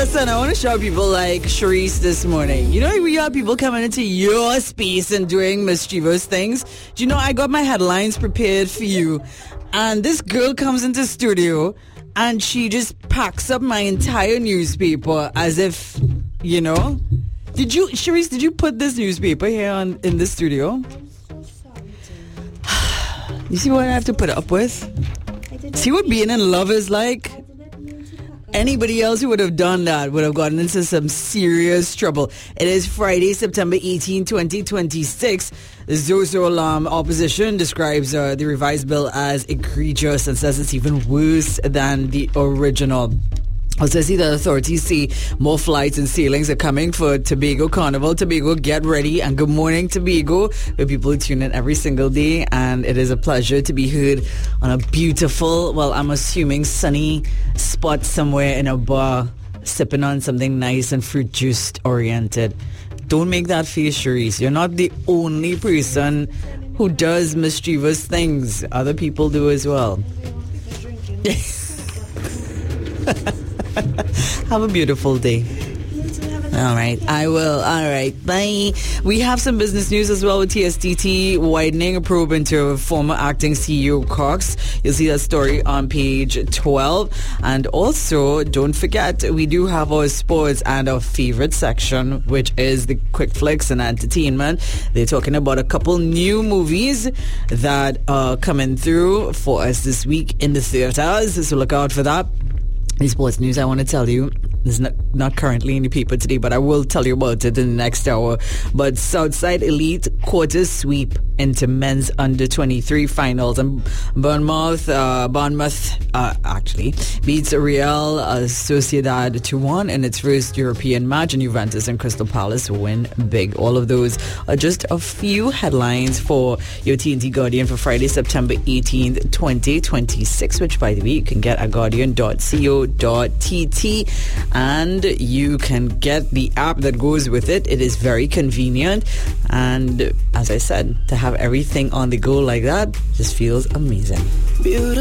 listen, I want to show people like Sharice this morning. You know, we have people coming into your space and doing mischievous things. Do you know, I got my headlines prepared for you. And this girl comes into studio and she just packs up my entire newspaper as if, you know. Sharice, did you put this newspaper here in the studio? You see what I have to put up with? See what being in love is like? Anybody else who would have done that would have gotten into some serious trouble. It is Friday, September 18, 2026. The Zozo Alarm opposition describes the revised bill as egregious and says it's even worse than the original. Also, see the authorities say more flights and sailings are coming for Tobago Carnival. Tobago, get ready. And good morning, Tobago, where people tune in every single day. And it is a pleasure to be heard on a beautiful, well, I'm assuming sunny spot somewhere in a bar, sipping on something nice and fruit juice oriented. Don't make that face, Sharice. You're not the only person who does mischievous things. Other people do as well. Have a beautiful day. All right, I will. All right, bye. We have some business news as well with TSTT widening a probe into former acting CEO Cox. You'll see that story on page 12. And also, don't forget, we do have our sports and our favorite section, which is the quick flicks and entertainment. They're talking about a couple new movies that are coming through for us this week in the theaters. So look out for that. The sports news I want to tell you is not currently in the paper today, but I will tell you about it in the next hour. But Southside Elite quarter sweep into men's under 23 finals, and Bournemouth actually beats Real Sociedad 2-1 in its first European match, and Juventus and Crystal Palace win big. All of those are just a few headlines for your TNT Guardian for Friday, September 18th, 2026, which, by the way, you can get at guardian.co.tt, and you can get the app that goes with it. It is very convenient, and as I said, to have everything on the go like that just feels amazing. Beautiful.